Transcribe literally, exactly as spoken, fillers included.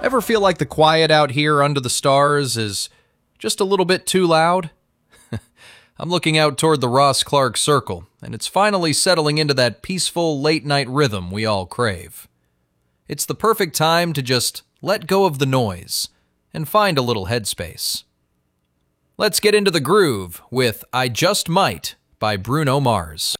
Ever feel like the quiet out here under the stars is just a little bit too loud? I'm looking out toward the Ross Clark Circle, and it's finally settling into that peaceful late-night rhythm we all crave. It's the perfect time to just let go of the noise and find a little headspace. Let's get into the groove with I Just Might by Bruno Mars.